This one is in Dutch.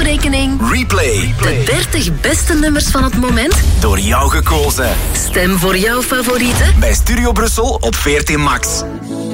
afrekening. Replay. De 30 beste nummers van het moment. Door jou gekozen. Stem voor jouw favorieten. Bij Studio Brussel op 14 Max.